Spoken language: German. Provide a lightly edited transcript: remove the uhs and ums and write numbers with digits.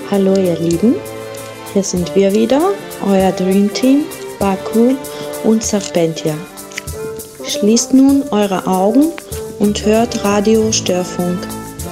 Hallo ihr Lieben, hier sind wir wieder, euer Dream Team, Baku und Serpentia. Schließt nun eure Augen und hört Radio Störfunk